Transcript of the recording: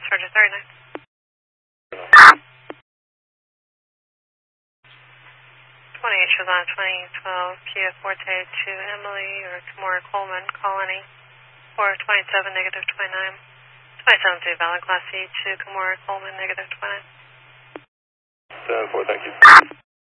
Roger, 39. 28 Chevron 2012 Kia Forte to Emily or Kimura Coleman, Colony, 427 negative 29. 27 valid Class C to Kimura Coleman, negative 29. 4, thank you.